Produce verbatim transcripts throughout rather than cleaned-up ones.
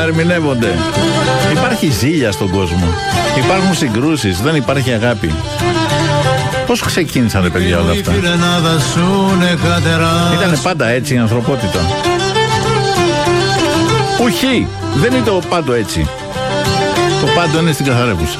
παρερμηνεύονται. Υπάρχει ζήλια στον κόσμο. Υπάρχουν συγκρούσεις, δεν υπάρχει αγάπη. Πώς ξεκίνησαν ρε παιδιά όλα αυτά? Ήτανε πάντα έτσι η ανθρωπότητα? Ουχή, δεν είναι το πάντο έτσι. Το πάντο είναι στην καθαρεύουσα.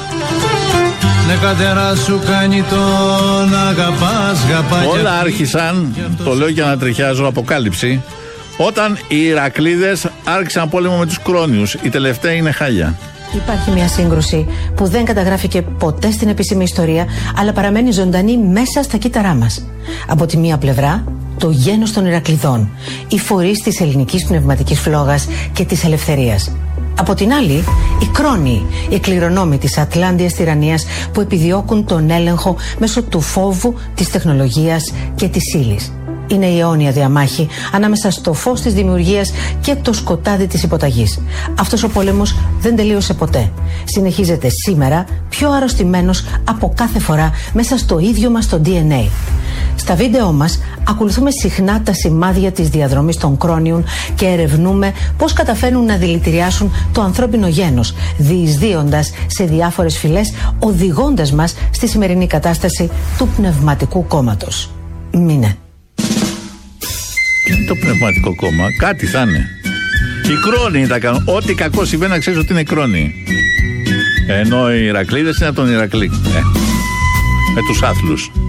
Όλα άρχισαν, το λέω για να τριχιάζω, αποκάλυψη, όταν οι Ηρακλήδες άρχισαν πόλεμο με τους Κρόνιους. Η τελευταία είναι χάλια. Υπάρχει μια σύγκρουση που δεν καταγράφηκε ποτέ στην επίσημη ιστορία, αλλά παραμένει ζωντανή μέσα στα κύτταρά μας. Από τη μία πλευρά, το γένος των Ηρακλειδών, οι φορείς της ελληνικής πνευματικής φλόγας και της ελευθερίας. Από την άλλη, οι Κρόνιοι, οι κληρονόμοι της Ατλάντιας τυραννίας που επιδιώκουν τον έλεγχο μέσω του φόβου, της τεχνολογίας και της ύλης. Είναι η αιώνια διαμάχη ανάμεσα στο φως της δημιουργίας και το σκοτάδι της υποταγής. Αυτός ο πόλεμος δεν τελείωσε ποτέ. Συνεχίζεται σήμερα πιο αρρωστημένος από κάθε φορά μέσα στο ίδιο μας το ντι εν έι. Στα βίντεό μας ακολουθούμε συχνά τα σημάδια της διαδρομής των Κρόνιων και ερευνούμε πώς καταφέρνουν να δηλητηριάσουν το ανθρώπινο γένος, διεισδύοντας σε διάφορες φυλές, οδηγώντας μας στη σημερινή κατάσταση του πνευματικού κόμματος. Μείνε. Ποιο είναι το πνευματικό κόμμα? Κάτι θα είναι. Οι Κρόνιοι τα κάνουν. Ό,τι κακό συμβαίνει να ξέρεις ότι είναι Κρόνιοι. Ενώ οι Ηρακλήδες είναι από τον Ηρακλή. Ε, με τους άθλους.